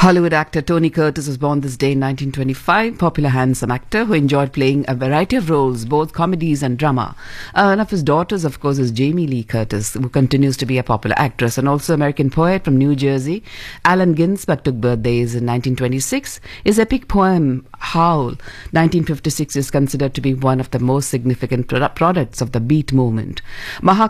Hollywood actor Tony Curtis was born this day in 1925, popular handsome actor who enjoyed playing a variety of roles, both comedies and drama. One of his daughters, of course, is Jamie Lee Curtis, who continues to be a popular actress, and also American poet from New Jersey. Allen Ginsberg took birthdays in 1926. His epic poem, Howl, 1956, is considered to be one of the most significant products of the Beat movement.